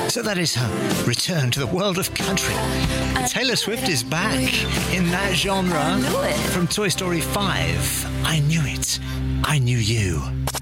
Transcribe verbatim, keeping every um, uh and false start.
So that is her return to the world of country. Taylor Swift is back in that genre. I knew it. From Toy Story five. I knew it. I knew you.